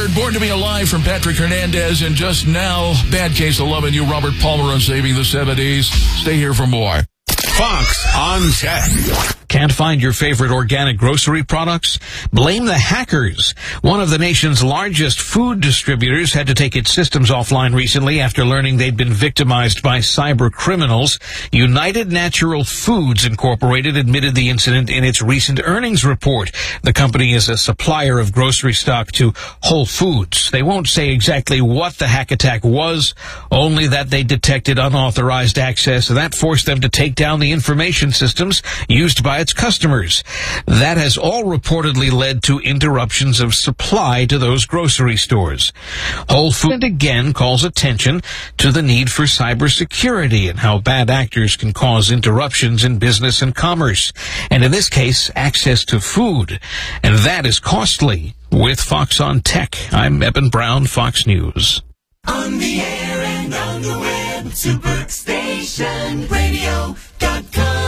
heard Born to Be Alive from Patrick Hernandez, and just now, Bad Case of Loving You, Robert Palmer on Saving the 70s. Stay here for more. Fox on Tech. Can't find your favorite organic grocery products? Blame the hackers. One of the nation's largest food distributors had to take its systems offline recently after learning they'd been victimized by cyber criminals. United Natural Foods Incorporated admitted the incident in its recent earnings report. The company is a supplier of grocery stock to Whole Foods. They won't say exactly what the hack attack was, only that they detected unauthorized access, and that forced them to take down the information systems used by its customers. That has all reportedly led to interruptions of supply to those grocery stores. Whole Foods again calls attention to the need for cybersecurity and how bad actors can cause interruptions in business and commerce, and in this case, access to food. And that is costly. With Fox on Tech, I'm Eben Brown, Fox News. On the air and on the web, SuperStationRadio.com.